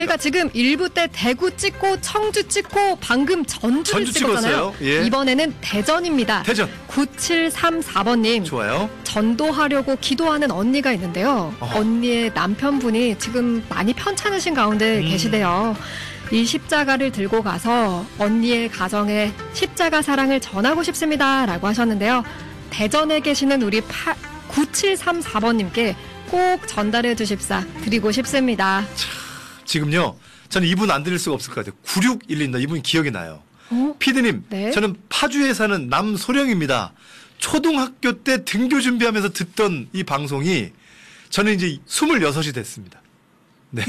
저희가 지금 1부 때 대구 찍고 청주 찍고 방금 전주를 찍었잖아요. 예. 이번에는 대전입니다. 대전. 9734번님. 좋아요. 전도하려고 기도하는 언니가 있는데요. 언니의 남편분이 지금 많이 편찮으신 가운데 계시대요. 이 십자가를 들고 가서 언니의 가정에 십자가 사랑을 전하고 싶습니다. 라고 하셨는데요. 대전에 계시는 우리 9734번님께 꼭 전달해 주십사 드리고 싶습니다. 지금요. 저는 이분 안 드릴 수가 없을 것 같아요. 9612입니다. 이분 기억이 나요. 피디님, 네? 저는 파주에 사는 남소령입니다. 초등학교 때 등교 준비하면서 듣던 이 방송이 저는 이제 26이 됐습니다. 네.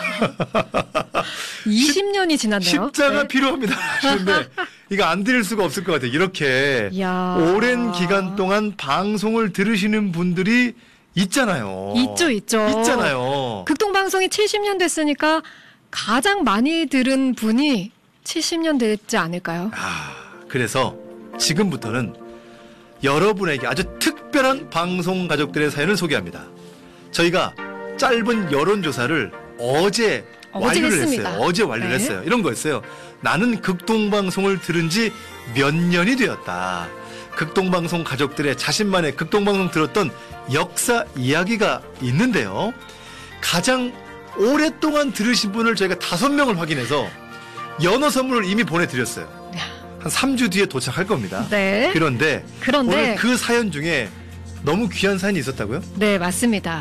20년이 지났네요. 십자가 네. 필요합니다. 하시는데 이거 안 드릴 수가 없을 것 같아요. 이렇게 이야. 오랜 기간 동안 방송을 들으시는 분들이 있잖아요. 있죠. 있잖아요. 극동방송이 70년 됐으니까 가장 많이 들은 분이 70년 됐지 않을까요? 그래서 지금부터는 여러분에게 아주 특별한 방송 가족들의 사연을 소개합니다. 저희가 짧은 여론조사를 어제 완료를 했습니다. 했어요. 어제 완료를 네. 했어요. 이런 거였어요. 나는 극동방송을 들은 지 몇 년이 되었다. 극동방송 가족들의 자신만의 극동방송 들었던 역사 이야기가 있는데요. 가장 오랫동안 들으신 분을 저희가 5명을 확인해서 연어 선물을 이미 보내드렸어요. 한 3주 뒤에 도착할 겁니다. 네. 그런데 오늘 그 사연 중에 너무 귀한 사연이 있었다고요? 네, 맞습니다.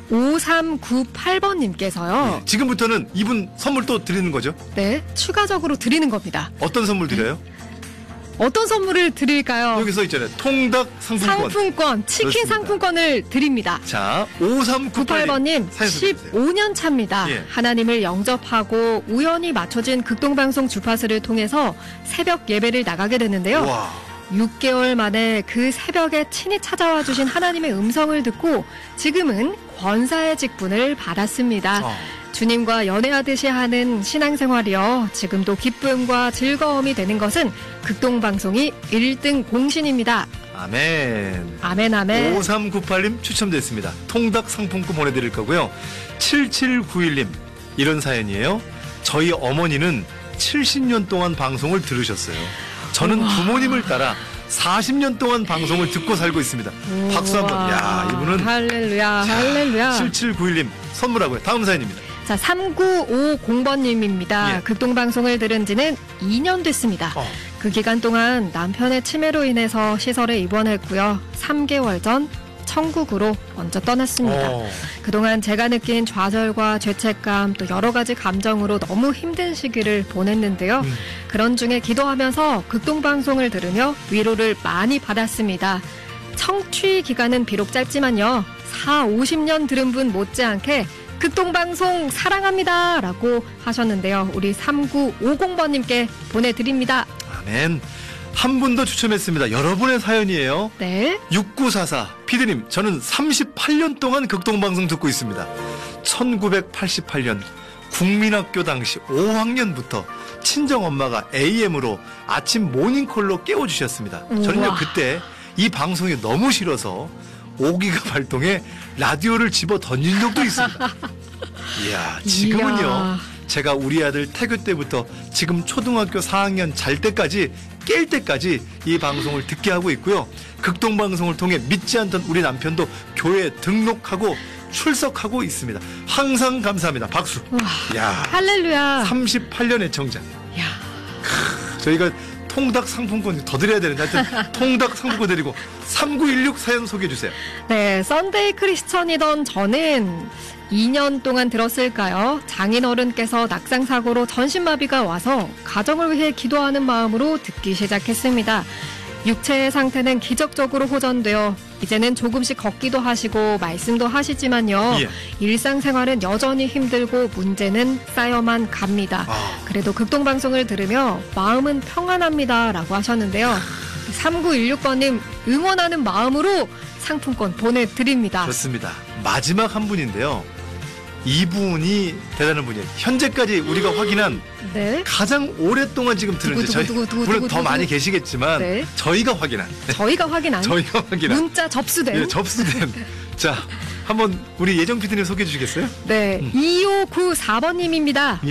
5398번님께서요. 네, 지금부터는 이분 선물 또 드리는 거죠? 네, 추가적으로 드리는 겁니다. 어떤 선물 드려요? 어떤 선물을 드릴까요? 여기 써 있잖아요. 통닭 상품권. 치킨 그렇습니다. 상품권을 드립니다. 자, 5398번님 15년 차입니다. 예. 하나님을 영접하고 우연히 맞춰진 극동방송 주파수를 통해서 새벽 예배를 나가게 됐는데요. 와. 6개월 만에 그 새벽에 친히 찾아와 주신 하나님의 음성을 듣고 지금은 권사의 직분을 받았습니다. 주님과 연애하듯이 하는 신앙생활이요. 지금도 기쁨과 즐거움이 되는 것은 극동방송이 1등 공신입니다. 아멘. 아멘. 5398님 추첨됐습니다. 통닭 상품권 보내드릴 거고요. 7791님 이런 사연이에요. 저희 어머니는 70년 동안 방송을 들으셨어요. 저는 부모님을 따라 40년 동안 방송을 듣고 살고 있습니다. 박수 한번. 야, 이분은 할렐루야. 할렐루야. 7791님 선물하고요. 다음 사연입니다. 자, 3950번님입니다. 예. 극동방송을 들은 지는 2년 됐습니다. 그 기간 동안 남편의 치매로 인해서 시설에 입원했고요. 3개월 전 천국으로 먼저 떠났습니다. 그동안 제가 느낀 좌절과 죄책감 또 여러 가지 감정으로 너무 힘든 시기를 보냈는데요. 그런 중에 기도하면서 극동방송을 들으며 위로를 많이 받았습니다. 청취 기간은 비록 짧지만요. 50년 들은 분 못지않게 극동방송 사랑합니다 라고 하셨는데요. 우리 3950번님께 보내드립니다. 아멘. 한 분 더 추첨했습니다. 여러분의 사연이에요. 네. 6944 피디님, 저는 38년 동안 극동방송 듣고 있습니다. 1988년 국민학교 당시 5학년부터 친정엄마가 AM으로 아침 모닝콜로 깨워주셨습니다. 저는요 그때 이 방송이 너무 싫어서 5기가 발동해 라디오를 집어 던진 적도 있습니다. 이야, 지금은요 제가 우리 아들 태교 때부터 지금 초등학교 4학년 잘 때까지 깰 때까지 이 방송을 듣게 하고 있고요. 극동방송을 통해 믿지 않던 우리 남편도 교회에 등록하고 출석하고 있습니다. 항상 감사합니다. 박수. 야, 할렐루야. 38년 애청자. 야. 저희가 통닭 상품권 더 드려야 되는데 하여튼 통닭 상품권 드리고 3916 사연 소개해 주세요. 네, 썬데이 크리스천이던 저는 2년 동안 들었을까요? 장인어른께서 낙상사고로 전신마비가 와서 가정을 위해 기도하는 마음으로 듣기 시작했습니다. 육체의 상태는 기적적으로 호전되어 이제는 조금씩 걷기도 하시고 말씀도 하시지만요. 예. 일상생활은 여전히 힘들고 문제는 쌓여만 갑니다. 그래도 극동방송을 들으며 마음은 평안합니다 라고 하셨는데요. 3916번님 응원하는 마음으로 상품권 보내드립니다. 좋습니다. 마지막 한 분인데요. 이분이 대단한 분이에요. 현재까지 우리가 확인한 네. 가장 오랫동안 지금 들은 저희 물론 더 많이 계시겠지만 네. 저희가 확인한 저희가 확인한 문자 접수된 자 한번 우리 예정 PD님 소개해 주시겠어요? 네, 2594번님입니다.